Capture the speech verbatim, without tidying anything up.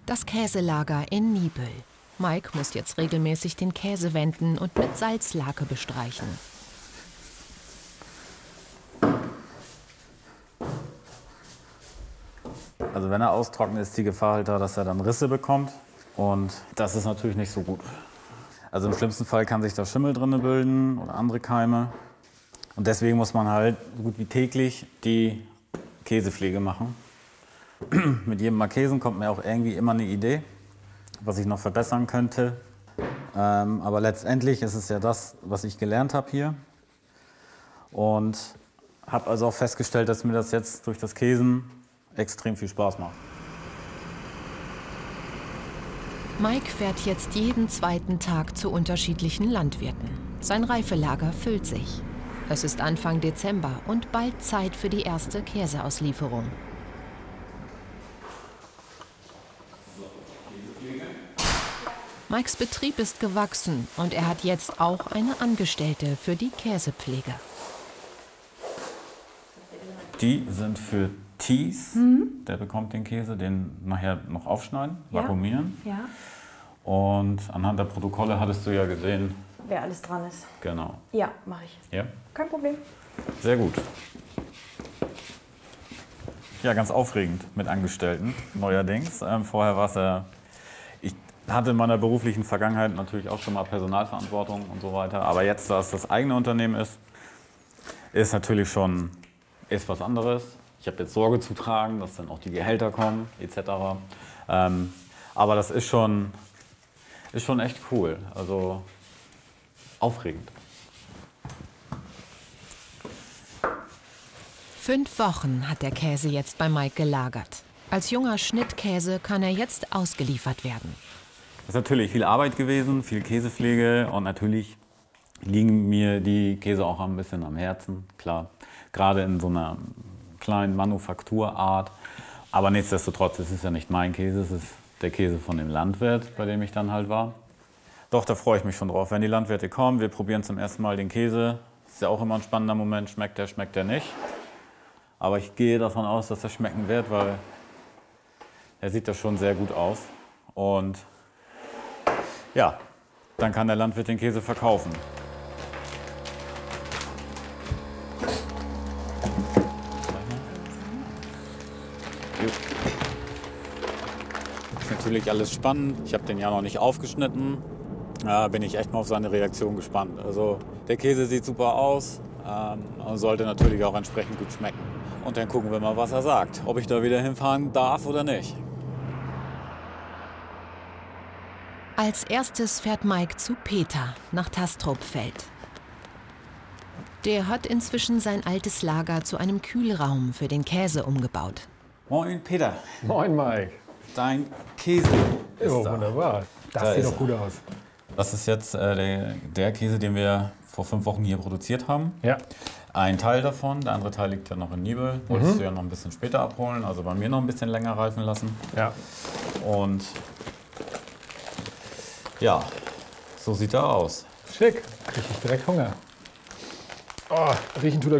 Das Käselager in Niebüll. Mike muss jetzt regelmäßig den Käse wenden und mit Salzlake bestreichen. Also wenn er austrocknet, ist die Gefahr halt da, dass er dann Risse bekommt. Und das ist natürlich nicht so gut. Also im schlimmsten Fall kann sich da Schimmel drin bilden oder andere Keime. Und deswegen muss man halt so gut wie täglich die Käsepflege machen. Mit jedem Markesen kommt mir auch irgendwie immer eine Idee, was ich noch verbessern könnte. Ähm, aber letztendlich ist es ja das, was ich gelernt habe hier. Und habe also auch festgestellt, dass mir das jetzt durch das Käsen extrem viel Spaß macht. Mike fährt jetzt jeden zweiten Tag zu unterschiedlichen Landwirten. Sein Reifelager füllt sich. Es ist Anfang Dezember und bald Zeit für die erste Käseauslieferung. Mikes Betrieb ist gewachsen und er hat jetzt auch eine Angestellte für die Käsepflege. Die sind für Thies, mhm. Der bekommt den Käse, den nachher noch aufschneiden, ja. vakuumieren. Ja. Und anhand der Protokolle hattest du ja gesehen, wer alles dran ist. Genau. Ja, mache ich. Ja? Kein Problem. Sehr gut. Ja, ganz aufregend mit Angestellten, neuerdings. Ähm, vorher war es ja, ich hatte in meiner beruflichen Vergangenheit natürlich auch schon mal Personalverantwortung und so weiter. Aber jetzt, da es das eigene Unternehmen ist, ist natürlich schon ist was anderes. Ich habe jetzt Sorge zu tragen, dass dann auch die Gehälter kommen, et cetera. Ähm, aber das ist schon, ist schon echt cool. Also aufregend. Fünf Wochen hat der Käse jetzt bei Mike gelagert. Als junger Schnittkäse kann er jetzt ausgeliefert werden. Das ist natürlich viel Arbeit gewesen, viel Käsepflege und natürlich liegen mir die Käse auch ein bisschen am Herzen, klar. Gerade in so einer kleinen Manufakturart. Aber nichtsdestotrotz, es ist ja nicht mein Käse, es ist der Käse von dem Landwirt, bei dem ich dann halt war. Doch, da freue ich mich schon drauf. Wenn die Landwirte kommen, wir probieren zum ersten Mal den Käse. Ist ja auch immer ein spannender Moment, schmeckt der, schmeckt der nicht. Aber ich gehe davon aus, dass er schmecken wird, weil er sieht ja schon sehr gut aus. Und ja, dann kann der Landwirt den Käse verkaufen. Ist natürlich alles spannend. Ich habe den ja noch nicht aufgeschnitten. Da bin ich echt mal auf seine Reaktion gespannt. Also der Käse sieht super aus ähm, und sollte natürlich auch entsprechend gut schmecken. Und dann gucken wir mal, was er sagt. Ob ich da wieder hinfahren darf oder nicht. Als erstes fährt Mike zu Peter nach Tastrupfeld. Der hat inzwischen sein altes Lager zu einem Kühlraum für den Käse umgebaut. Moin Peter. Moin Mike. Dein Käse ist oh, da. Wunderbar. Das Da sieht ist doch gut aus. Das ist jetzt äh, der, der Käse, den wir vor fünf Wochen hier produziert haben. Ja. Ein Teil davon, der andere Teil liegt ja noch in Niebüll. Wolltest Mhm. du ja noch ein bisschen später abholen, also bei mir noch ein bisschen länger reifen lassen. Ja. Und ja, so sieht er aus. Schick. Krieg ich direkt Hunger. Oh, riechen tut er